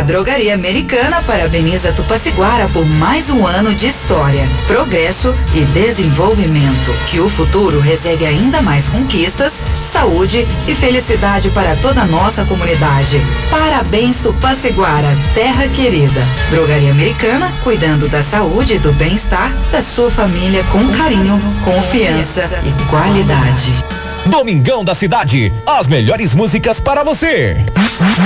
A Drogaria Americana parabeniza Tupaciguara por mais um ano de história, progresso e desenvolvimento. Que o futuro reserve ainda mais conquistas, saúde e felicidade para toda a nossa comunidade. Parabéns, Tupaciguara, terra querida. Drogaria Americana, cuidando da saúde e do bem-estar da sua família com carinho, confiança e qualidade. Domingão da Cidade, as melhores músicas para você.